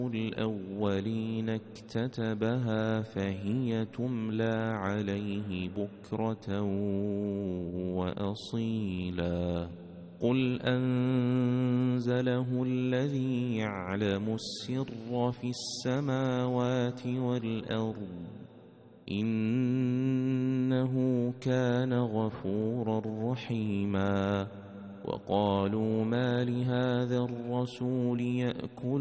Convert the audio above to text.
الأولين اكتتبها فهي تملى عليه بكرة وأصيلا قل أنزله الذي يعلم السر في السماوات والأرض إنه كان غفورا رحيما وقالوا ما لهذا الرسول يأكل